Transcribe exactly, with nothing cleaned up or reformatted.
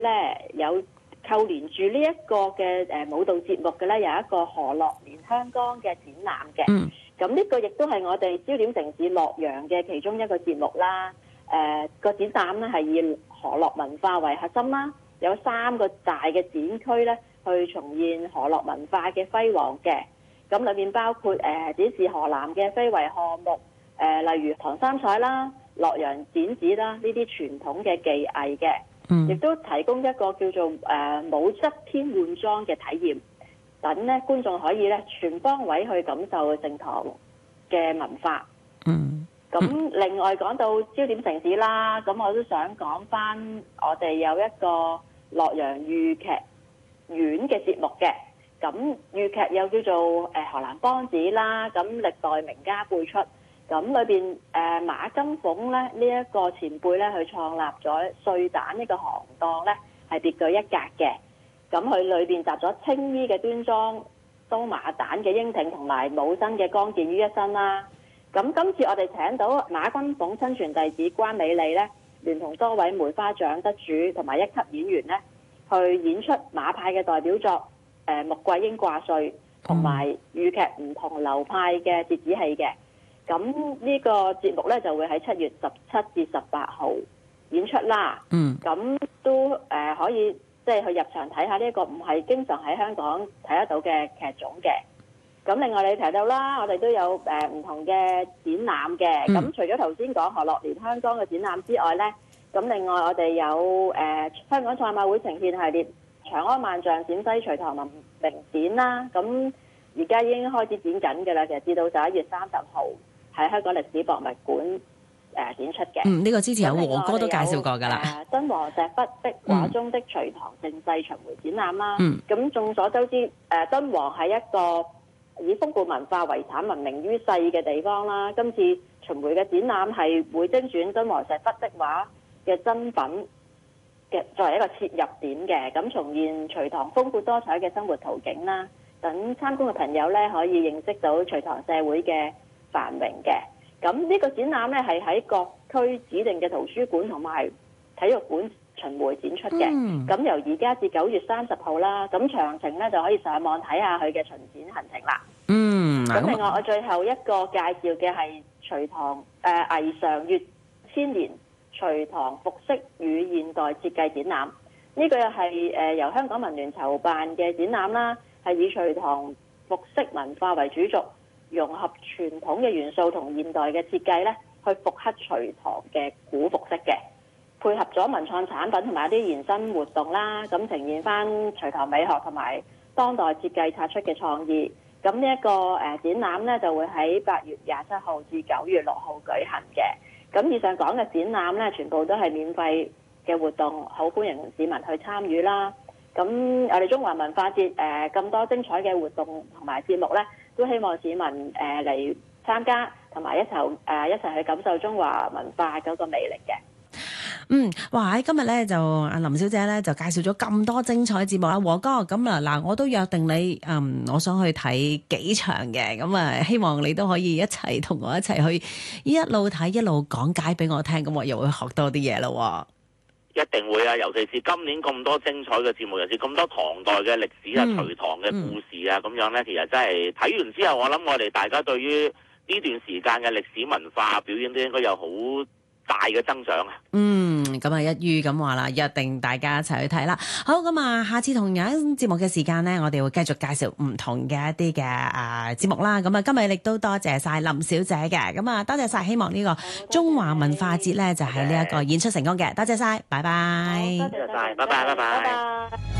咧有扣連住呢一個嘅誒舞蹈節目嘅咧，有一個何樂連香江嘅展覽嘅。 嗯， 咁呢個亦都係我哋焦點城市洛陽嘅其中一個節目啦。誒、呃、個展覽咧係以河洛文化為核心啦，有三個大嘅展區咧，去重現河洛文化嘅輝煌嘅。咁裏面包括誒、呃、展示河南嘅非遺項目，誒、呃、例如唐三彩啦、洛陽剪紙啦呢啲傳統嘅技藝嘅。 嗯， 亦都提供一個叫做誒、呃、武則天換裝嘅體驗，等咧觀眾可以咧全方位去感受盛唐嘅文化。 嗯， 咁另外講到焦點城市啦，咁我都想講翻我哋有一個洛陽豫劇院嘅節目嘅。咁豫劇又叫做誒、呃、河南梆子啦，咁歷代名家輩出。咁裏邊誒馬金鳳咧呢一、這個前輩咧，佢創立咗碎蛋呢個行當咧，係別具一格嘅。咁佢裏邊集咗青衣嘅端莊、刀馬旦嘅英挺同埋武生嘅剛健於一身啦。咁今次我哋請到馬金鳳親傳弟子關美麗咧，聯同多位梅花獎得主同埋一級演員咧，去演出馬派嘅代表作誒、呃、穆桂英掛帥同埋豫劇唔同流派嘅折子戲嘅。咁呢個節目咧就會喺七月十七至十八號演出啦。嗯，咁都誒、呃、可以即係去入場睇下呢一個唔係經常喺香港睇得到嘅劇種嘅。咁另外你提到啦，我哋都有誒唔、呃、同嘅展覽嘅。咁、嗯、除咗頭先講何樂連香江嘅展覽之外咧，咁另外我哋有誒、呃、香港賽馬會呈獻系列長安萬象陝西隋唐文明展啦。咁而家已經開始展緊嘅啦，其實至到十一月三十號。喺香港歷史博物館誒、呃、展出嘅。 嗯，呢、這個之前有和哥都介紹過㗎啦。誒， 敦煌石窟壁畫中的隋唐盛世巡迴展覽啦。 嗯。咁眾所周知，誒、呃、敦煌係一個以豐富文化遺產聞名於世嘅地方啦。今次巡迴嘅展覽係會精選敦煌石窟壁畫嘅珍品嘅，作為一個切入點嘅，咁重現隋唐豐富多彩嘅生活圖景啦。等參觀嘅朋友咧可以認識到隋唐社會嘅繁榮嘅。咁呢個展覽咧係喺各區指定嘅圖書館同埋體育館巡迴展出嘅。咁、嗯、由而家至九月三十號啦，咁詳情咧就可以上網睇下佢嘅巡展行程啦。嗯，咁另外我最後一個介紹嘅係隋唐誒霓裳越千年隋唐服飾與現代設計展覽。呢、這個又係誒由香港文聯籌辦嘅展覽啦，係以隋唐服飾文化為主軸，融合傳統嘅元素同現代嘅設計咧，去復刻隋唐嘅古服飾嘅，配合咗文創產品同埋一啲延伸活動啦，咁呈現翻隋唐美學同埋當代設計擦出嘅創意。咁呢一個誒展覽咧就會喺八月廿七號至九月六號舉行嘅。咁以上講嘅展覽咧，全部都係免費嘅活動，好歡迎市民去參與啦。咁我哋中華文化節誒咁多精彩嘅活動同埋節目咧，都希望市民誒嚟參加，同埋一齊誒、呃、一齊去感受中華文化嗰個魅力嘅。 嗯，哇！喺今日咧就阿林小姐咧就介紹咗咁多精彩節目啦，和哥咁啊嗱，我都約定你，嗯，我想去睇幾場嘅，咁啊希望你都可以一齊同我一齊去一路睇一路講解俾我聽，咁我又會學多啲嘢咯。 一定會啊！尤其是今年咁多精彩嘅節目，尤其是咁多唐代嘅歷史啊、隋唐嘅故事啊，咁、嗯、樣呢，其實真係睇完之後，我諗我哋大家對於呢段時間嘅歷史文化表演都應該有好大嘅增長啊！嗯， 咁啊一於咁話啦，約定大家一齊去睇啦。好，咁啊，下次同樣節目嘅時間呢，我哋會繼續介紹唔同嘅一啲嘅啊節目啦。咁啊，今日亦都多謝晒林小姐嘅，咁啊多謝晒，希望呢個中華文化節呢，就係呢一個演出成功嘅，多謝晒，拜拜。 多謝晒，拜拜，拜拜。